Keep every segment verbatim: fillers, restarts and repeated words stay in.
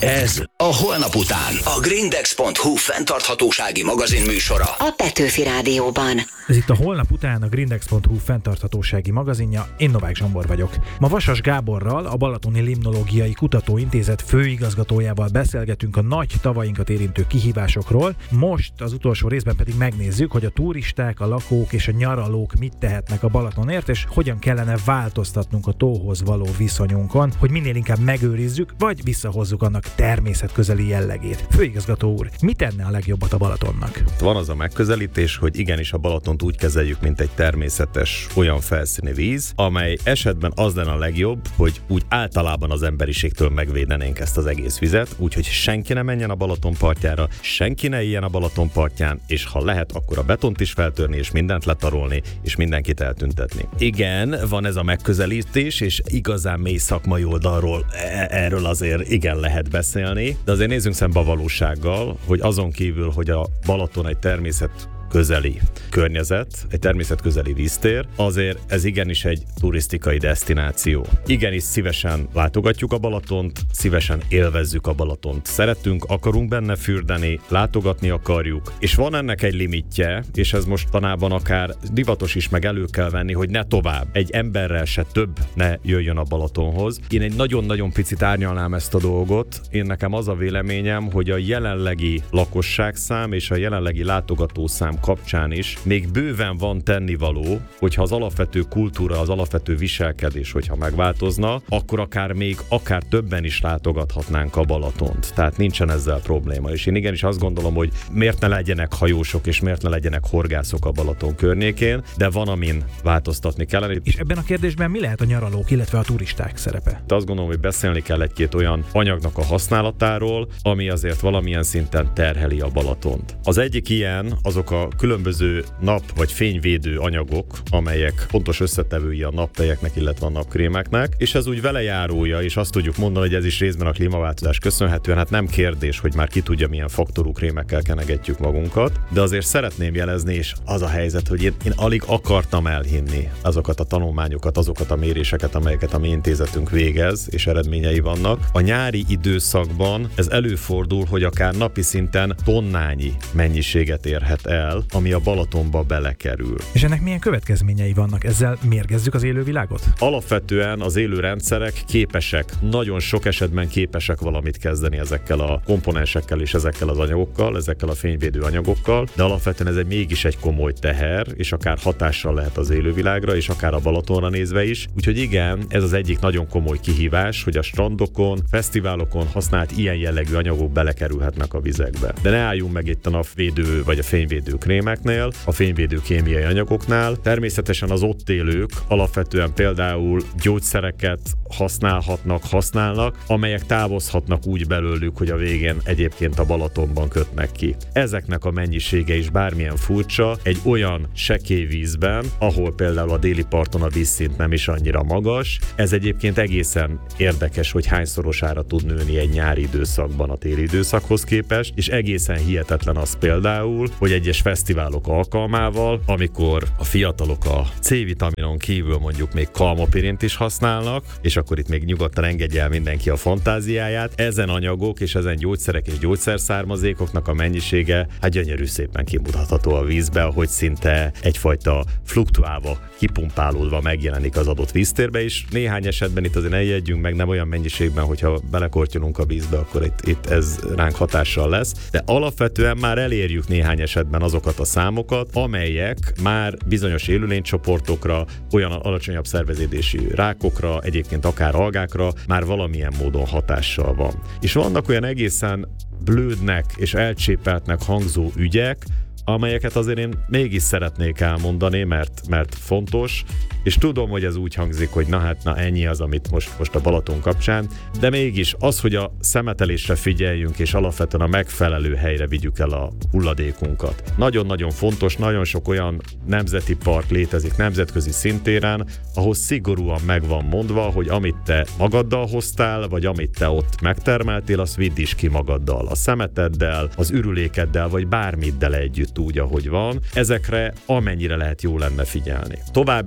Ez a Holnap után. A Grindex pont hu fenntarthatósági magazin műsora. A Petőfi Rádióban. Ez itt a Holnap után a Grindex pont hu fenntarthatósági magazinja. Én Novák Zsombor vagyok. Ma Vasas Gáborral, a Balatoni Limnológiai Kutatóintézet főigazgatójával beszélgetünk a nagy tavainkat érintő kihívásokról. Most az utolsó részben pedig megnézzük, hogy a turisták, a lakók és a nyaralók mit tehetnek a Balatonért, és hogyan kellene változtatnunk a tóhoz való viszonyunkon, hogy minél inkább megőrizzük, vagy visszahozzuk annak természetközeli jellegét. Főigazgató úr, mit tenne a legjobbat a Balatonnak? Van az a megközelítés, hogy igenis a Balatont úgy kezeljük, mint egy természetes olyan felszíni víz, amely esetben az lenne a legjobb, hogy úgy általában az emberiségtől megvédenénk ezt az egész vizet, úgyhogy senki ne menjen a Balaton partjára, senki ne éljen a Balaton partján, és ha lehet, akkor a betont is feltörni, és mindent letarolni, és mindenkit eltüntetni. Igen, van ez a megközelítés, és igazán mély szakmai oldalról erről azért igen lehet beszélni, de azért nézzünk szembe a valósággal, hogy azon kívül, hogy a Balaton egy természet közeli környezet, egy természetközeli víztér, azért ez igenis egy turisztikai desztináció. Igenis szívesen látogatjuk a Balatont, szívesen élvezzük a Balatont. Szeretünk, akarunk benne fürdeni, látogatni akarjuk, és van ennek egy limitje, és ez mostanában akár divatos is, meg elő kell venni, hogy ne tovább. Egy emberrel se több ne jöjjön a Balatonhoz. Én egy nagyon-nagyon picit árnyalnám ezt a dolgot. Én nekem az a véleményem, hogy a jelenlegi lakosságszám és a jelenlegi látogatószám kapcsán is még bőven van tennivaló, hogyha az alapvető kultúra, az alapvető viselkedés, hogyha megváltozna, akkor akár még akár többen is látogathatnánk a Balatont. Tehát nincsen ezzel probléma. És én igenis azt gondolom, hogy miért ne legyenek hajósok, és miért ne legyenek horgászok a Balaton környékén, de van, amin változtatni kellene. És ebben a kérdésben mi lehet a nyaralók, illetve a turisták szerepe? De azt gondolom, hogy beszélni kell egy-két olyan anyagnak a használatáról, ami azért valamilyen szinten terheli a Balatont. Az egyik ilyen azok a különböző nap- vagy fényvédő anyagok, amelyek pontos összetevői a naptejeknek, illetve a napkrémeknek, és ez úgy velejárója, és azt tudjuk mondani, hogy ez is részben a klímaváltozás köszönhetően, hát nem kérdés, hogy már ki tudja, milyen faktorú krémekkel kenegetjük magunkat, de azért szeretném jelezni, és az a helyzet, hogy én, én alig akartam elhinni azokat a tanulmányokat, azokat a méréseket, amelyeket a mi intézetünk végez, és eredményei vannak. A nyári időszakban ez előfordul, hogy akár napi szinten tonnányi mennyiséget érhet el, ami a Balatonba belekerül. És ennek milyen következményei vannak? Ezzel mérgezzük az élővilágot? Alapvetően az élő rendszerek képesek, nagyon sok esetben képesek valamit kezdeni ezekkel a komponensekkel és ezekkel az anyagokkal, ezekkel a fényvédő anyagokkal, de alapvetően ez egy mégis egy komoly teher, és akár hatással lehet az élővilágra, és akár a Balatonra nézve is. Úgyhogy igen, ez az egyik nagyon komoly kihívás, hogy a strandokon, fesztiválokon használt ilyen jellegű anyagok belekerülhetnek a vizekbe. De ne álljunk meg itt a napvédő vagy a fényvédő krémeknél, a fényvédő kémiai anyagoknál. Természetesen az ott élők alapvetően például gyógyszereket használhatnak, használnak, amelyek távozhatnak úgy belőlük, hogy a végén egyébként a Balatonban kötnek ki. Ezeknek a mennyisége is bármilyen furcsa, egy olyan sekély vízben, ahol például a déli parton a vízszint nem is annyira magas, ez egyébként egészen érdekes, hogy hányszorosára tud nőni egy nyári időszakban a téli időszakhoz képest, és egészen hihetetlen az például, hogy egyes fesztiválok alkalmával, amikor a fiatalok a C-vitaminon kívül mondjuk még kalmopirint is használnak, és akkor itt még nyugodtan engedje el mindenki a fantáziáját, ezen anyagok és ezen gyógyszerek és gyógyszerszármazékoknak a mennyisége hát gyönyörű szépen kimutatható a vízbe, ahogy szinte egyfajta fluktuálva, kipumpálódva megjelenik az adott víztérbe, és néhány esetben itt azért ne jegyünk meg, nem olyan mennyiségben, hogyha belekortyolunk a vízbe, akkor itt, itt ez ránk hatással lesz, de alapvetően már elérjük néhány esetben azokat a számokat, amelyek már bizonyos élőlénycsoportokra, olyan alacsonyabb szerveződésű rákokra, egyébként akár algákra már valamilyen módon hatással van. És vannak olyan egészen blődnek és elcsépeltnek hangzó ügyek, amelyeket azért én mégis szeretnék elmondani, mert, mert fontos, és tudom, hogy ez úgy hangzik, hogy na hát, na ennyi az, amit most, most a Balaton kapcsán, de mégis az, hogy a szemetelésre figyeljünk, és alapvetően a megfelelő helyre vigyük el a hulladékunkat. Nagyon-nagyon fontos, nagyon sok olyan nemzeti park létezik nemzetközi szintéren, ahol szigorúan meg van mondva, hogy amit te magaddal hoztál, vagy amit te ott megtermeltél, azt vidd is ki magaddal. A szemeteddel, az ürülékeddel, vagy bármiddel együtt úgy, ahogy van. Ezekre amennyire lehet jó lenne figyelni. További nagyon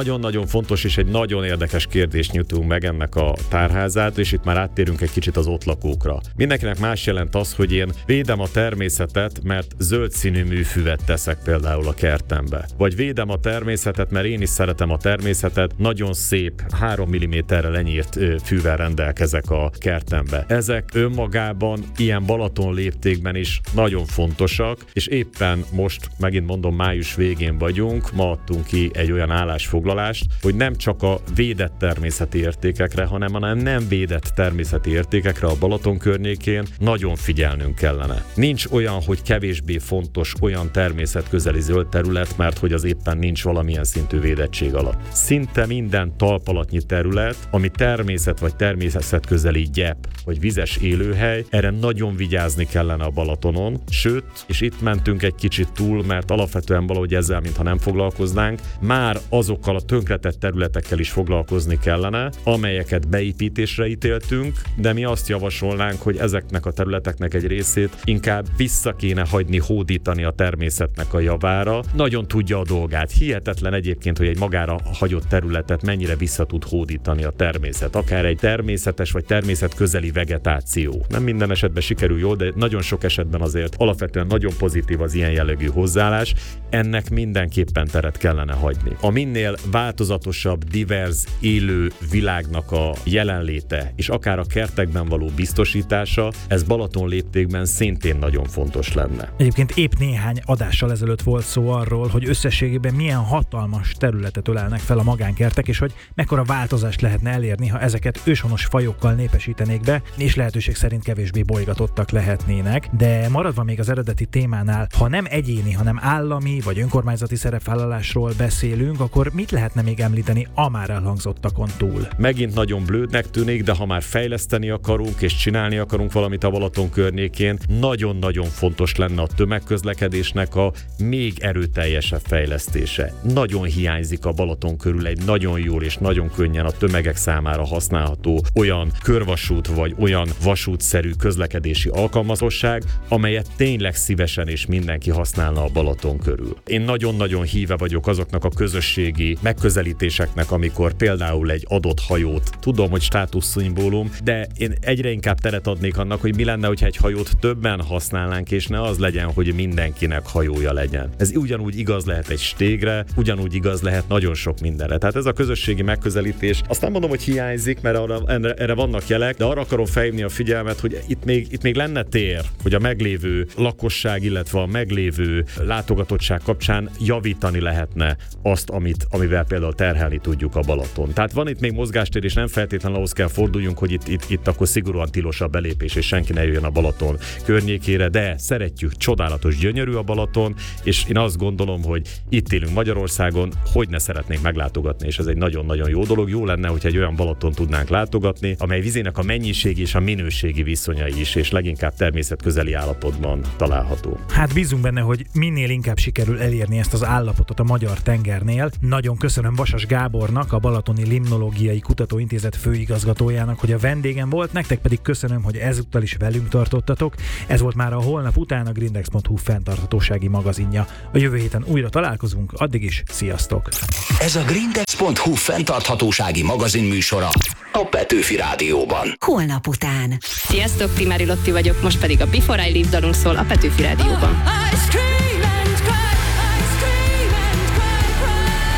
nagyon-nagyon fontos és egy nagyon érdekes kérdést nyitunk meg ennek a tárházát, és itt már áttérünk egy kicsit az ott lakókra. Mindenkinek más jelent az, hogy én védem a természetet, mert zöld színű műfüvet teszek például a kertembe. Vagy védem a természetet, mert én is szeretem a természetet, nagyon szép, három milliméterre lenyírt fűvel rendelkezek a kertembe. Ezek önmagában ilyen Balaton léptékben is nagyon fontosak, és éppen most, megint mondom, május végén vagyunk, ma adtunk ki egy olyan állásfoglalást, hogy nem csak a védett természeti értékekre, hanem a nem védett természeti értékekre a Balaton környékén nagyon figyelnünk kellene. Nincs olyan, hogy kevésbé fontos olyan természetközeli zöld terület, mert hogy az éppen nincs valamilyen szintű védettség alatt. Szinte minden talpalatnyi terület, ami természet vagy természetközeli gyep vagy vizes élőhely, erre nagyon vigyázni kellene a Balatonon, sőt, és itt mentünk egy kicsit túl, mert alapvetően valahogy ezzel, mintha nem foglalkoznánk, már azokkal a tönkretett területekkel is foglalkozni kellene, amelyeket beépítésre ítéltünk, de mi azt javasolnánk, hogy ezeknek a területeknek egy részét inkább vissza kéne hagyni hódítani a természetnek a javára. Nagyon tudja a dolgát. Hihetetlen egyébként, hogy egy magára hagyott területet mennyire vissza tud hódítani a természet. Akár egy természetes vagy természetközeli vegetáció. Nem minden esetben sikerül jól, de nagyon sok esetben azért alapvetően nagyon pozitív az ilyen jellegű hozzáállás. Ennek mindenképpen teret kellene hagyni. A minél változatosabb, divers, élő világnak a jelenléte, és akár a kertekben való biztosítása, ez Balaton léptékben szintén nagyon fontos lenne. Egyébként épp néhány adással ezelőtt volt szó arról, hogy összességében milyen hatalmas területet ölelnek fel a magánkertek, és hogy mekkora változást lehetne elérni, ha ezeket őshonos fajokkal népesítenék be, és lehetőség szerint kevésbé bolygatottak lehetnének. De maradva még az eredeti témánál, ha nem egyéni, hanem állami vagy önkormányzati szerepvállalásról beszélünk, akkor mit lehetne még említeni a már elhangzottakon túl? Megint nagyon blödnek tűnik, de ha már fejleszteni akarunk és csinálni akarunk valamit a Balaton környékén, nagyon-nagyon fontos lenne a tömegközlekedésnek a még erőteljesebb fejlesztése. Nagyon hiányzik a Balaton körül egy nagyon jól és nagyon könnyen a tömegek számára használható olyan körvasút vagy olyan vasútszerű közlekedési alkalmazosság, amelyet tényleg szívesen és mindenki használna a Balaton körül. Én nagyon-nagyon híve vagyok azoknak a közösségi megközelítéseknek, amikor például egy adott hajót, tudom, hogy státuszszimbólum, de én egyre inkább teret adnék annak, hogy mi lenne, hogyha egy hajót többen használnánk, és ne az legyen, hogy mindenkinek hajója legyen. Ez ugyanúgy igaz lehet egy stégre, ugyanúgy igaz lehet nagyon sok mindenre. Tehát ez a közösségi megközelítés, azt nem mondom, hogy hiányzik, mert arra, erre vannak jelek, de arra akarom felhívni a figyelmet, hogy itt még, itt még lenne tér, hogy a meglévő lakosság, illetve a meglévő látogatottság kapcsán javítani lehetne azt, amit, amivel például terhelni tudjuk a Balaton. Tehát van itt még mozgástér, és nem feltétlenül ahhoz kell forduljunk, hogy itt, itt, itt akkor szigorúan tilos a belépés, és senki ne jöjjön a Balaton környékére, de szeretjük, csodálatos, gyönyörű a Balaton, és én azt gondolom, hogy itt élünk Magyarországon, hogy ne szeretnénk meglátogatni, és ez egy nagyon-nagyon jó dolog. Jó lenne, hogyha egy olyan Balaton tudnánk látogatni, amely vizének a mennyiségi és a minőségi viszonyai is, és leginkább természetközeli állapotban található. Hát bízunk benne, hogy minél inkább sikerül elérni ezt az állapotot a magyar tengernél. Nagyon köszönöm Vasas Gábornak, a Balatoni Limnológiai Kutatóintézet főigazgatójának, hogy a vendégem volt, nektek pedig köszönöm, hogy ezúttal is velünk tartottatok. Ez volt már a Holnap után a grindex pont hu fenntarthatósági magazinja. A jövő héten újra találkozunk, addig is sziasztok! Ez a grindex pont hu fenntarthatósági magazin műsora a Petőfi Rádióban. Holnap után. Sziasztok, Timári Lotti vagyok, most pedig a Before I Leave dalunk szól a Petőfi Rádióban.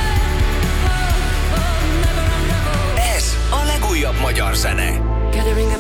Ez a legújabb magyar zene.